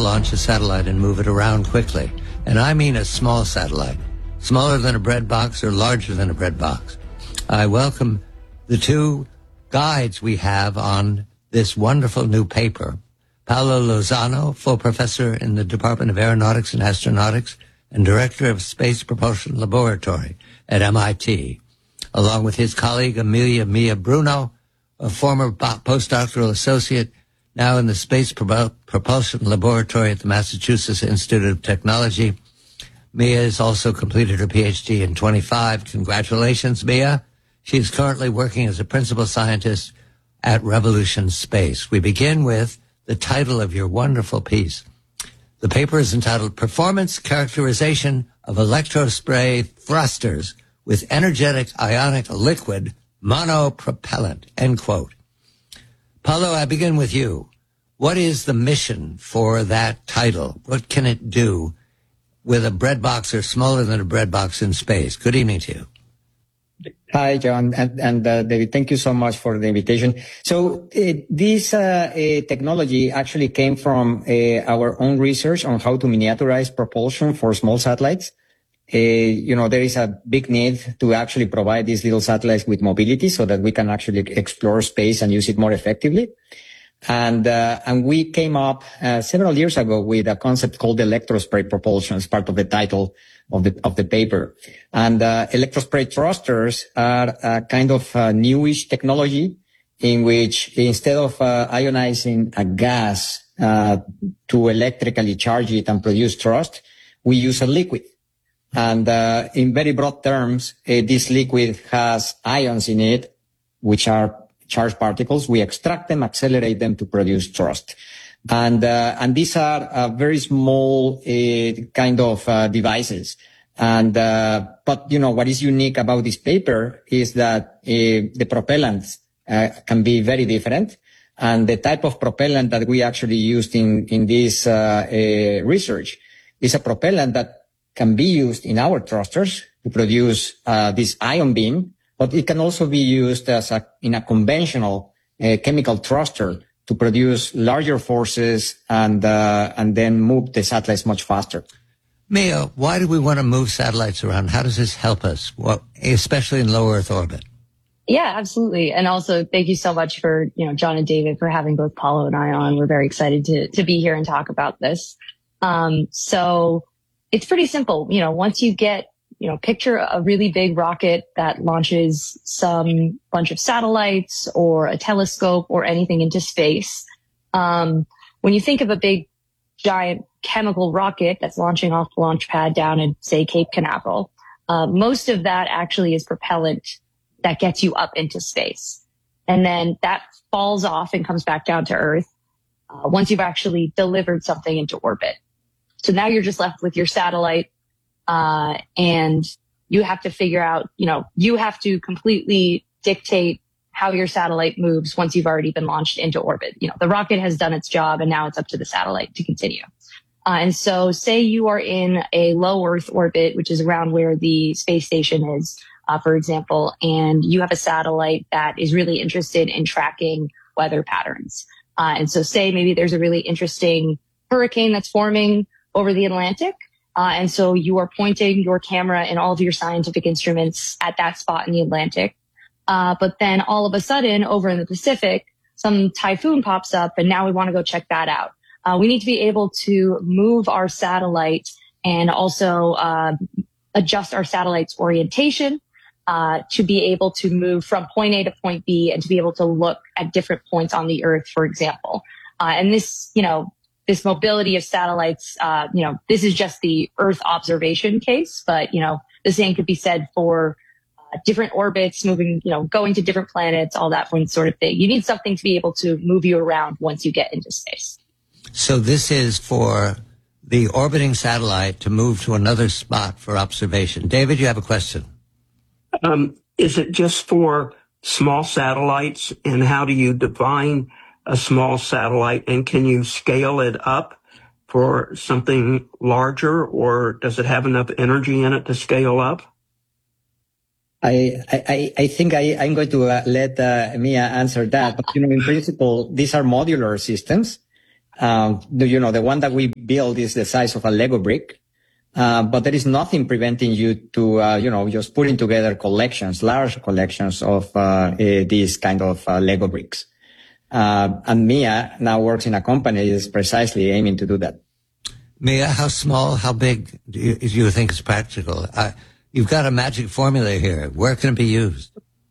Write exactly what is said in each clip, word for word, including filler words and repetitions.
launch a satellite and move it around quickly. And I mean a small satellite, smaller than a bread box or larger than a bread box. I welcome the two guides we have on this wonderful new paper. Paolo Lozano, full professor in the Department of Aeronautics and Astronautics and director of Space Propulsion Laboratory at M I T, along with his colleague Amelia Mia Bruno, a former postdoctoral associate, now in the Space Pro- Propulsion Laboratory at the Massachusetts Institute of Technology. Mia has also completed her P H D in twenty-five. Congratulations, Mia. She is currently working as a principal scientist at Revolution Space. We begin with the title of your wonderful piece. The paper is entitled Performance Characterization of Electrospray Thrusters with Energetic Ionic Liquid Monopropellant, end quote. Paolo, I begin with you. What is the mission for that title? What can it do with a bread box or smaller than a bread box in space? Good evening to you. Hi, John, and, and uh, David, thank you so much for the invitation. So uh, this uh, uh, technology actually came from uh, our own research on how to miniaturize propulsion for small satellites. Uh, you know, there is a big need to actually provide these little satellites with mobility so that we can actually explore space and use it more effectively. And, uh, and we came up uh, several years ago with a concept called electrospray propulsion as part of the title of the, of the paper. And, uh, electrospray thrusters are a kind of uh, newish technology in which instead of uh, ionizing a gas, uh, to electrically charge it and produce thrust, we use a liquid. And, uh, in very broad terms, uh, this liquid has ions in it, which are charged particles. We extract them, accelerate them to produce thrust. And, uh, and these are uh, very small, uh, kind of, uh, devices. And, uh, but, you know, what is unique about this paper is that, uh, the propellants, uh, can be very different. And the type of propellant that we actually used in, in this, uh, uh, research is a propellant that can be used in our thrusters to produce, uh, this ion beam. But it can also be used as a, in a conventional uh, chemical thruster to produce larger forces and uh, and then move the satellites much faster. Mia, why do we want to move satellites around? How does this help us, what, especially in low Earth orbit? Yeah, absolutely. And also, thank you so much for, you know, John and David for having both Paolo and I on. We're very excited to to be here and talk about this. Um, so it's pretty simple. You know, once you get You know, picture a really big rocket that launches some bunch of satellites or a telescope or anything into space. Um, when you think of a big, giant chemical rocket that's launching off the launch pad down in, say, Cape Canaveral, uh, most of that actually is propellant that gets you up into space. And then that falls off and comes back down to Earth uh, once you've actually delivered something into orbit. So now you're just left with your satellite. Uh, and you have to figure out, you know, you have to completely dictate how your satellite moves once you've already been launched into orbit. You know, the rocket has done its job and now it's up to the satellite to continue. Uh, and so say you are in a low Earth orbit, which is around where the space station is, uh, for example, and you have a satellite that is really interested in tracking weather patterns. Uh, and so say maybe there's a really interesting hurricane that's forming over the Atlantic. Uh, and so you are pointing your camera and all of your scientific instruments at that spot in the Atlantic. Uh, but then all of a sudden over in the Pacific, some typhoon pops up and now we want to go check that out. Uh, we need to be able to move our satellite and also, uh, adjust our satellite's orientation, uh, to be able to move from point A to point B and to be able to look at different points on the Earth, for example. Uh, and this, you know, this mobility of satellites, uh, you know, this is just the Earth observation case, but, you know, the same could be said for uh, different orbits, moving, you know, going to different planets, all that fun sort of thing. You need something to be able to move you around once you get into space. So this is for the orbiting satellite to move to another spot for observation. David, you have a question. Um, is it just for small satellites, and how do you define a small satellite, and can you scale it up for something larger, or does it have enough energy in it to scale up? I, I, I think I, I'm going to uh, let uh, Mia answer that. But, you know, in principle, these are modular systems. Um, the, you know, the one that we build is the size of a Lego brick. Uh, but there is nothing preventing you to, uh, you know, just putting together collections, large collections of, uh, uh these kind of uh, Lego bricks. Uh, and Mia now works in a company that is precisely aiming to do that. Mia, how small, how big do you, do you think is practical? Uh, you've got a magic formula here. Where can it be used?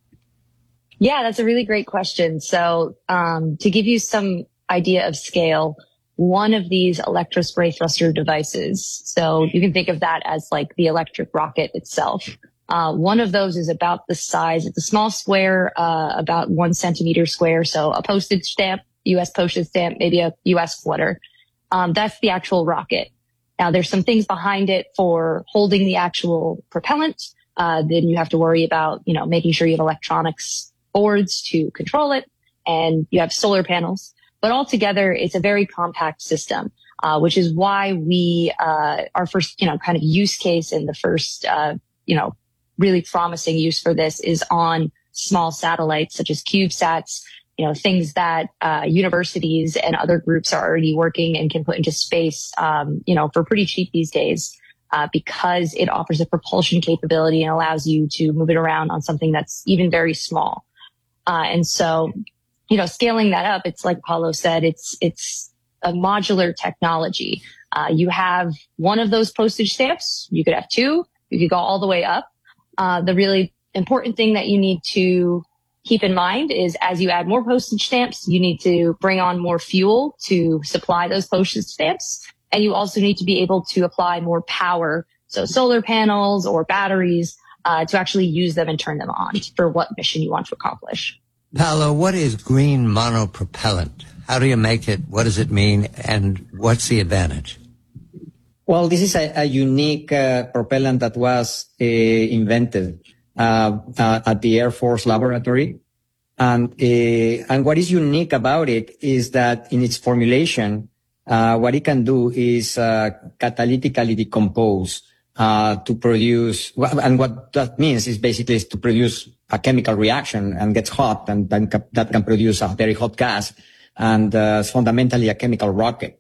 Yeah, that's a really great question. So, um, to give you some idea of scale, one of these electrospray thruster devices, so you can think of that as like the electric rocket itself. Uh, one of those is about the size, it's a small square, uh, about one centimeter square. So a postage stamp, U S postage stamp, maybe a U S footer. Um, that's the actual rocket. Now there's some things behind it for holding the actual propellant. Uh, then you have to worry about, you know, making sure you have electronics boards to control it, and you have solar panels. But altogether, it's a very compact system, uh, which is why we, uh, our first, you know, kind of use case and the first, uh, you know, really promising use for this is on small satellites such as CubeSats, you know, things that, uh, universities and other groups are already working and can put into space, um, you know, for pretty cheap these days, uh, because it offers a propulsion capability and allows you to move it around on something that's even very small. Uh, and so, you know, scaling that up, it's like Paulo said, it's, it's a modular technology. Uh, you have one of those postage stamps. You could have two. You could go all the way up. Uh, the really important thing that you need to keep in mind is as you add more postage stamps, you need to bring on more fuel to supply those postage stamps. And you also need to be able to apply more power. So solar panels or batteries, uh, to actually use them and turn them on for what mission you want to accomplish. Paolo, what is green monopropellant? How do you make it? What does it mean? And what's the advantage? Well, this is a, a unique uh, propellant that was uh, invented uh, uh, at the Air Force laboratory. And, uh, and what is unique about it is that in its formulation, uh, what it can do is uh, catalytically decompose uh, to produce, and what that means is basically is to produce a chemical reaction and gets hot, and then that can produce a very hot gas, and uh, it's fundamentally a chemical rocket.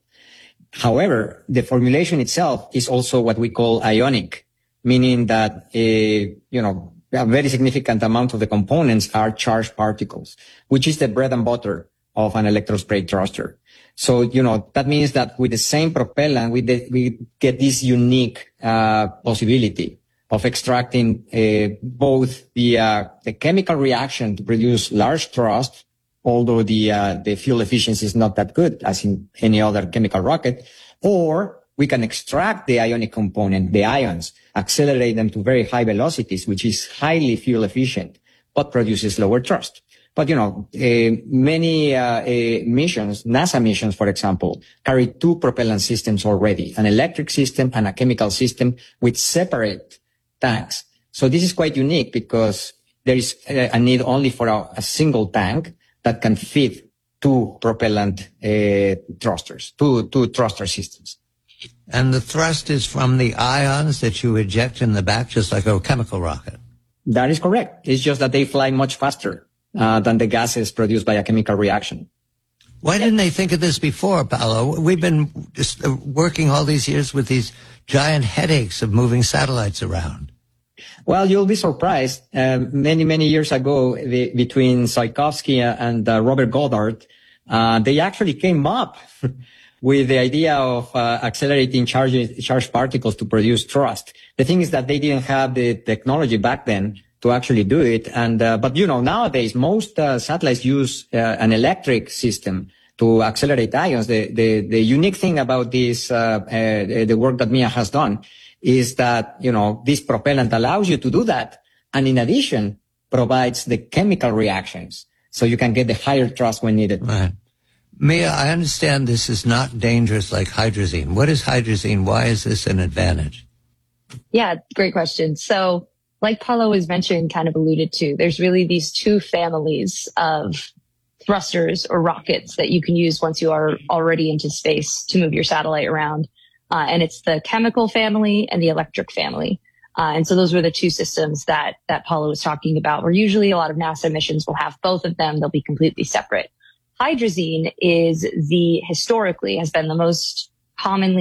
However, the formulation itself is also what we call ionic, meaning that a, you know, a very significant amount of the components are charged particles, which is the bread and butter of an electrospray thruster. So, you know, that means that with the same propellant, we, de- we get this unique uh, possibility of extracting uh, both the uh, the chemical reaction to produce large thrust, although the uh, the fuel efficiency is not that good as in any other chemical rocket, or we can extract the ionic component, the ions, accelerate them to very high velocities, which is highly fuel efficient, but produces lower thrust. But, you know, uh, many uh, uh, missions, NASA missions, for example, carry two propellant systems already, an electric system and a chemical system with separate tanks. So this is quite unique because there is a need only for a, a single tank that can fit two propellant uh, thrusters, two, two thruster systems. And the thrust is from the ions that you eject in the back, just like a chemical rocket. That is correct. It's just that they fly much faster uh, than the gases produced by a chemical reaction. Why didn't they think of this before, Paolo? We've been just working all these years with these giant headaches of moving satellites around. Well, you'll be surprised. Uh, many, many years ago, the, between Tsiolkovsky and uh, Robert Goddard, uh, they actually came up with the idea of uh, accelerating charged, charged particles to produce thrust. The thing is that they didn't have the technology back then to actually do it. And uh, but, you know, nowadays, most uh, satellites use uh, an electric system to accelerate ions. The, the, the unique thing about this, uh, uh, the work that Mia has done, is that, you know, this propellant allows you to do that. And in addition, provides the chemical reactions. So you can get the higher thrust when needed. Right. Mia, I understand this is not dangerous like hydrazine. What is hydrazine? Why is this an advantage? Yeah, great question. So like Paulo was mentioned, kind of alluded to, there's really these two families of thrusters or rockets that you can use once you are already into space to move your satellite around. Uh, and it's the chemical family and the electric family. Uh, and so those were the two systems that, that Paulo was talking about, where usually a lot of NASA missions will have both of them. They'll be completely separate. Hydrazine is the, historically, has been the most commonly